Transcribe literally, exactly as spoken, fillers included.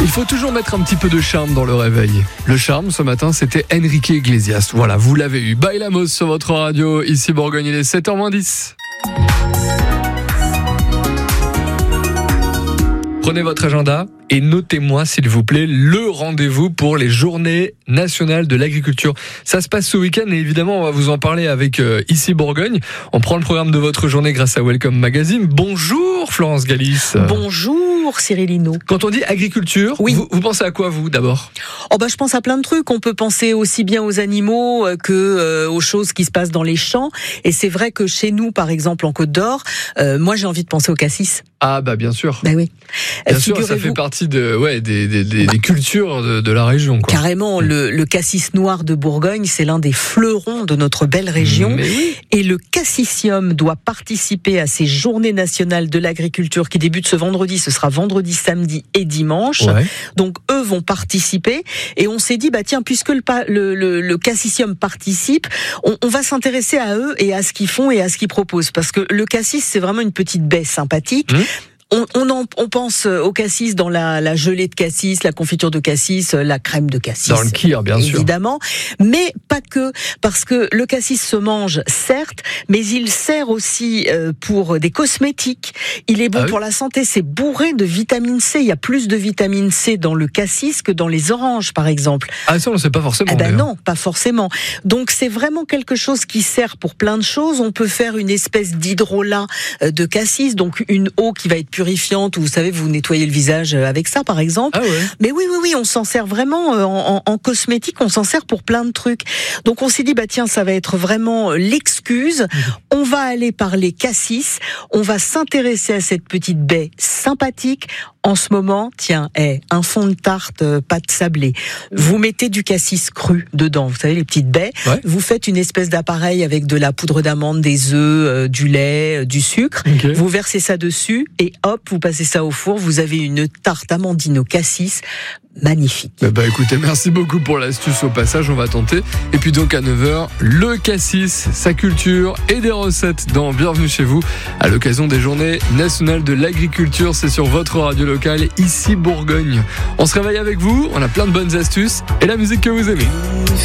Il faut toujours mettre un petit peu de charme dans le réveil. Le charme, ce matin, c'était Enrique Iglesias. Voilà, vous l'avez eu. Bailamos sur votre radio. Ici Bourgogne, il est sept heures moins dix. Prenez votre agenda et notez-moi, s'il vous plaît, le rendez-vous pour les Journées nationales de l'agriculture. Ça se passe ce week-end et évidemment, on va vous en parler avec euh, Ici Bourgogne. On prend le programme de votre journée grâce à Welcome Magazine. Bonjour Florence Galis. Bonjour Cyril Hinault. Quand on dit agriculture, oui. vous, vous pensez à quoi vous d'abord ? Oh bah je pense à plein de trucs. On peut penser aussi bien aux animaux que euh, aux choses qui se passent dans les champs. Et c'est vrai que chez nous, par exemple en Côte d'Or, euh, moi j'ai envie de penser au cassis. Ah bah bien sûr. Bah oui. Bien sûr, ça fait partie de ouais des des, des, bah, des cultures de, de la région. Quoi. Carrément, mmh. le, le cassis noir de Bourgogne, c'est l'un des fleurons de notre belle région. Mais oui. Et le cassissium doit participer à ces Journées nationales de l'agriculture qui débutent ce vendredi. Ce sera vendredi, samedi et dimanche. Ouais. Donc eux vont participer. Et on s'est dit bah tiens, puisque le le, le, le cassissium participe, on, on va s'intéresser à eux et à ce qu'ils font et à ce qu'ils proposent, parce que le cassis c'est vraiment une petite baie sympathique. Mmh. On, on, en, on pense au cassis dans la, la gelée de cassis, la confiture de cassis, la crème de cassis. Dans le kir, bien sûr. Évidemment. Mais pas que. Parce que le cassis se mange, certes, mais il sert aussi euh, pour des cosmétiques. Il est bon ah oui. pour la santé. C'est bourré de vitamine C. Il y a plus de vitamine C dans le cassis que dans les oranges, par exemple. Ah, ça, on ne sait pas forcément. Eh ben non, pas forcément. Donc, c'est vraiment quelque chose qui sert pour plein de choses. On peut faire une espèce d'hydrolat de cassis, donc une eau qui va être purifiante, où vous savez, vous nettoyez le visage avec ça, par exemple. Ah ouais. Mais oui, oui, oui, on s'en sert vraiment en, en, en cosmétique, on s'en sert pour plein de trucs. Donc on s'est dit, bah tiens, ça va être vraiment l'excuse. Mmh. On va aller parler cassis, on va s'intéresser à cette petite baie sympathique. En ce moment, tiens, hey, un fond de tarte euh, pâte sablée. Vous mettez du cassis cru dedans, vous savez, les petites baies. Ouais. Vous faites une espèce d'appareil avec de la poudre d'amande, des œufs, euh, du lait, euh, du sucre. Okay. Vous versez ça dessus et hop, vous passez ça au four. Vous avez une tarte amandine au cassis. Magnifique. Bah, bah écoutez, merci beaucoup pour l'astuce au passage, on va tenter. Et puis donc à neuf heures, le cassis, sa culture et des recettes dans Bienvenue chez vous à l'occasion des Journées nationales de l'agriculture. C'est sur votre radio locale, ici Bourgogne. On se réveille avec vous, on a plein de bonnes astuces et la musique que vous aimez.